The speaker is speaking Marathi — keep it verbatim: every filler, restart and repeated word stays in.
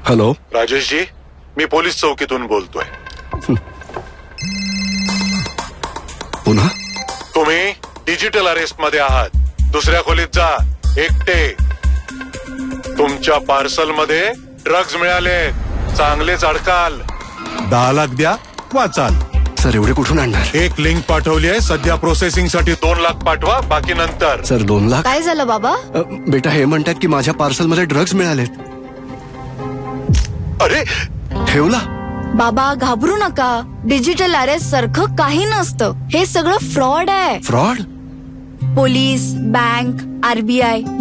हॅलो राजेशजी, मी पोलीस चौकीतून बोलतोय. पुन्हा तुम्ही डिजिटल अरेस्ट मध्ये आहात. दुसऱ्या खोलीत जा, एकटे. तुमच्या पार्सल मध्ये ड्रग्ज मिळाले. चांगलेच अडकाल. दहा लाख द्या, वाचाल. सर एवढे कुठून आणणार? एक लिंक पाठवली आहे. सध्या प्रोसेसिंग साठी दोन लाख पाठवा, बाकी नंतर. सर दोन लाख काय झालं बाबा? अ, बेटा हे म्हणतात की माझ्या पार्सल मध्ये ड्रग्ज मिळालेत. अरे ठेवला. बाबा घाबरू नका. डिजिटल अरेस्ट सारखं काही नसतं. हे सगळं फ्रॉड आहे. फ्रॉड? Police, bank, RBI